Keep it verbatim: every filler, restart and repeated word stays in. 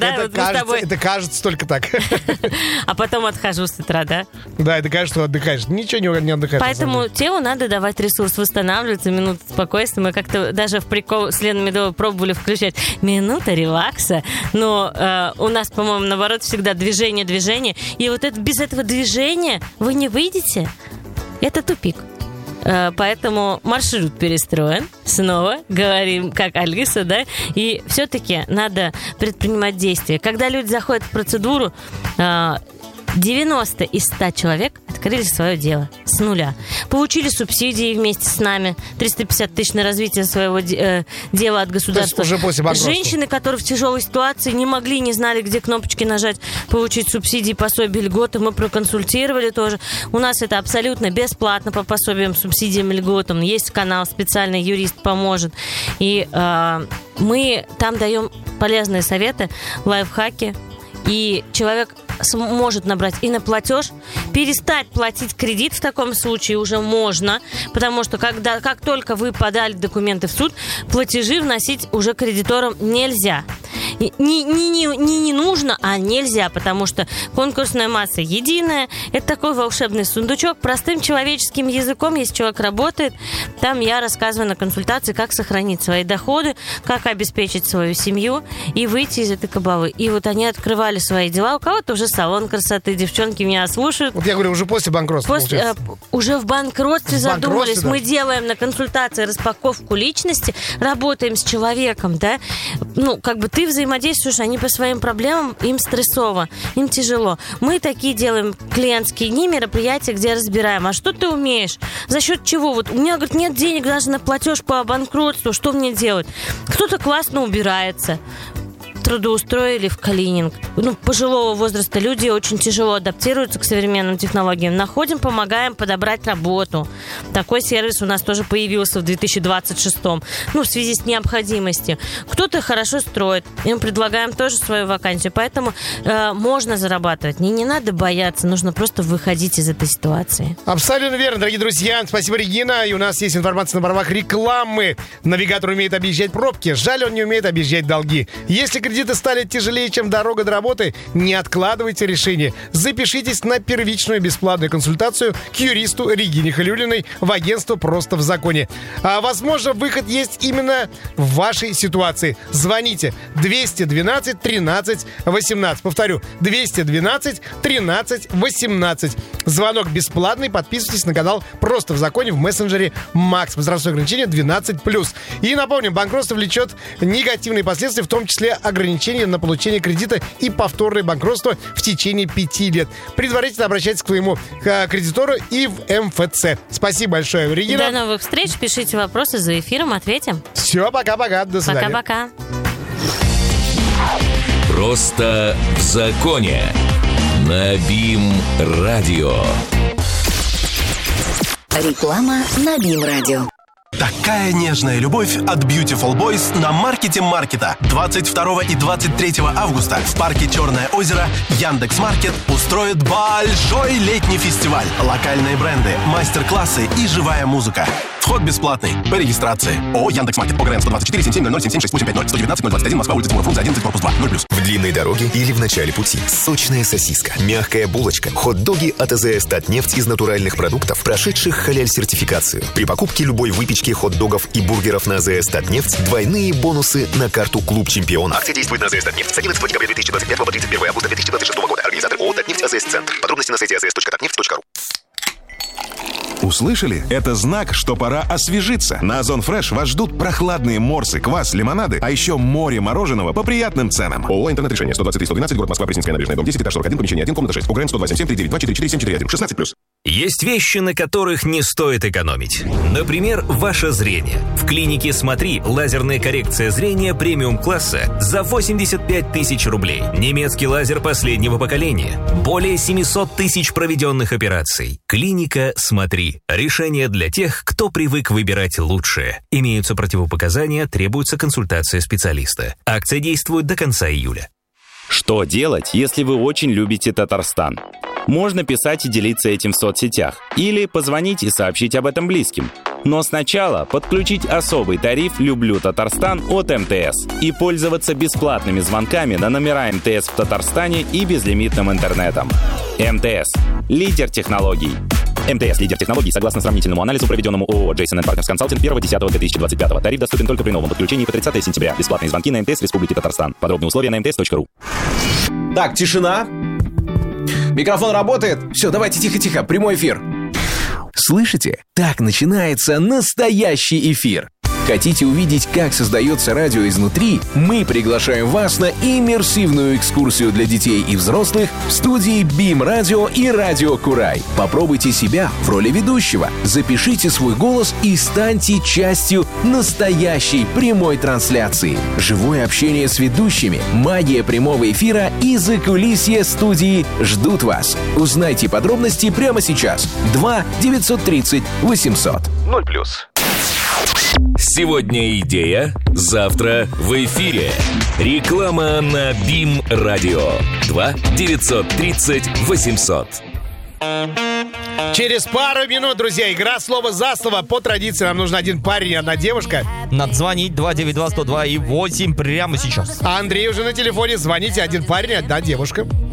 да? Это, Вот мы с кажется, тобой- это кажется только так. А потом отхожу с утра, да? Да, это кажется, что отдыхаешь. Ничего не, не отдыхаешь. на самом Поэтому деле. телу надо давать ресурс восстанавливаться, минуту спокойствия. Мы как-то даже в прикол с Леной Медовой пробовали включать минута релакса, но э, у нас, по-моему, наоборот, всегда движение, движение. И вот это, без этого движения вы не выйдете. Это тупик. Э, Поэтому маршрут перестроен. Снова говорим, как Алиса, да? И все-таки надо предпринимать действия. Когда люди заходят в процедуру, э, девяносто из ста человек открыли свое дело с нуля. Получили субсидии вместе с нами. триста пятьдесят тысяч на развитие своего де- э, дела от государства. То есть уже после банкротства. Женщины, которые в тяжелой ситуации не могли, не знали, где кнопочки нажать, получить субсидии, пособия, льготы. Мы проконсультировали тоже. У нас это абсолютно бесплатно по пособиям, субсидиям, льготам. Есть канал специальный, юрист поможет. И э, мы там даем полезные советы, лайфхаки. И человек сможет набрать и на платеж, перестать платить кредит в таком случае уже можно, потому что когда, как только вы подали документы в суд, платежи вносить уже кредиторам нельзя. Не, не, не, не, не нужно, а нельзя, потому что конкурсная масса единая. Это такой волшебный сундучок. Простым человеческим языком, если человек работает, там я рассказываю на консультации, как сохранить свои доходы, как обеспечить свою семью и выйти из этой кабалы. И вот они открывали свои дела. У кого-то уже салон красоты, девчонки меня слушают. Вот я говорю, уже после банкротства. После, э, уже в банкротстве В задумались. банкротстве, да. Мы делаем на консультации распаковку личности, работаем с человеком, да. Ну, как бы ты взаимодействуешь, они по своим проблемам, им стрессово, им тяжело. Мы такие делаем клиентские дни, мероприятия, где разбираем, а что ты умеешь, за счет чего? Вот у меня, говорит, нет денег даже на платеж по банкротству, что мне делать? Кто-то классно убирается. Трудоустроили в Калининг. Ну, пожилого возраста люди очень тяжело адаптируются к современным технологиям. Находим, помогаем подобрать работу. Такой сервис у нас тоже появился в две тысячи двадцать шестом. Ну, в связи с необходимостью. Кто-то хорошо строит. Им предлагаем тоже свою вакансию. Поэтому э, можно зарабатывать. Не, не надо бояться. Нужно просто выходить из этой ситуации. Абсолютно верно, дорогие друзья. Спасибо, Регина. И у нас есть информация на правах рекламы. Навигатор умеет объезжать пробки. Жаль, он не умеет объезжать долги. Если кредиты стали тяжелее, чем дорога до работы, не откладывайте решение. Запишитесь на первичную бесплатную консультацию к юристу Регине Халиуллиной в агентство «Просто в законе». А, возможно, выход есть именно в вашей ситуации. Звоните двести двенадцать тринадцать восемнадцать. Повторю, двести двенадцать тринадцать восемнадцать. Звонок бесплатный. Подписывайтесь на канал «Просто в законе» в мессенджере Макс. Возрастное ограничение двенадцать плюс. И напомним, банкротство влечет негативные последствия, в том числе ограничения на получение кредита и повторное банкротство в течение пяти лет. Предварительно обращайтесь к своему э, кредитору и в эм эф цэ. Спасибо большое, Регина. До новых встреч. Пишите вопросы за эфиром, ответим. Все, пока-пока. До свидания. Пока-пока. Просто в законе. На БИМ-радио. Реклама на БИМ-радио. Такая нежная любовь от Beautiful Boys на маркете маркета. двадцать второго и двадцать третьего августа в парке Черное озеро Яндекс.Маркет устроит большой летний фестиваль. Локальные бренды, мастер-классы и живая музыка. Вход бесплатный. По регистрации. ООО Яндекс.Маркет. ОГРН сто двадцать четыре семь семь ноль ноль семь семь шесть восемь пять ноль сто девятнадцать ноль двадцать один Москва, улица Тимура Фрунзе одиннадцать, корпус два, ноль плюс. В длинной дороге или в начале пути. Сочная сосиска, мягкая булочка, хот-доги от АЗС «Татнефть» из натуральных продуктов, прошедших халяль-сертификацию. При покупке любой выпечки, хот-догов и бургеров на АЗС «Татнефть» двойные бонусы на карту «Клуб Чемпионов». Акция действует на АЗС «Татнефть» с одиннадцатого декабря две тысячи двадцать пятого по тридцать первого августа две тысячи двадцать шестого года. Организатор ООО «Татнефть АЗС Центр». Подробности на сайте а зэ эс точка татнефть точка ру. Услышали? Это знак, что пора освежиться. На Озон Фреш вас ждут прохладные морсы, квас, лимонады, а еще море мороженого по приятным ценам. ООО «Интернет-решение» сто двадцать три сто двенадцать, город Москва, Пресненская набережная, дом десять, этаж сорок один, помещение один, комната шесть. ОГРН сто два семь семь три девять два четыре четыре семь четыре один, шестнадцать плюс. Есть вещи, на которых не стоит экономить. Например, ваше зрение. В клинике «Смотри» лазерная коррекция зрения премиум-класса за восемьдесят пять тысяч рублей. Немецкий лазер последнего поколения. Более семьсот тысяч проведенных операций. Клиника «Смотри». Решение для тех, кто привык выбирать лучшее. Имеются противопоказания, требуется консультация специалиста. Акция действует до конца июля. Что делать, если вы очень любите Татарстан? Можно писать и делиться этим в соцсетях, или позвонить и сообщить об этом близким. Но сначала подключить особый тариф «Люблю Татарстан» от эм тэ эс и пользоваться бесплатными звонками на номера эм тэ эс в Татарстане и безлимитным интернетом. эм тэ эс – лидер технологий. эм тэ эс – лидер технологий. Согласно сравнительному анализу, проведенному ООО «Джейсон энд Партнерс Консалтинг» первого десятого две тысячи двадцать пятого. Тариф доступен только при новом подключении по тридцатого сентября. Бесплатные звонки на эм тэ эс Республики Татарстан. Подробные условия на эм тэ эс точка ру. Так, тишина. Микрофон работает? Все, давайте тихо-тихо, прямой эфир. Слышите? Так начинается настоящий эфир. Хотите увидеть, как создается радио изнутри? Мы приглашаем вас на иммерсивную экскурсию для детей и взрослых в студии Бим Радио и Радио Курай. Попробуйте себя в роли ведущего, запишите свой голос и станьте частью настоящей прямой трансляции. Живое общение с ведущими, магия прямого эфира и закулисье студии ждут вас. Узнайте подробности прямо сейчас. два девятьсот тридцать восемьсот. ноль плюс. Сегодня идея, завтра в эфире. Реклама на Бим Радио. два девятьсот тридцать восемьсот. Через пару минут, друзья, игра слово за слово. По традиции нам нужен один парень и одна девушка. Надо звонить два девять два сто два и восемь прямо сейчас. А Андрей уже на телефоне. Звоните, один парень и одна девушка.